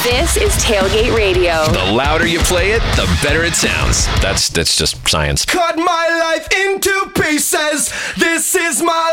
This is Tailgate Radio. The louder you play it, the better it sounds. That's just science. Cut my life into pieces. This is my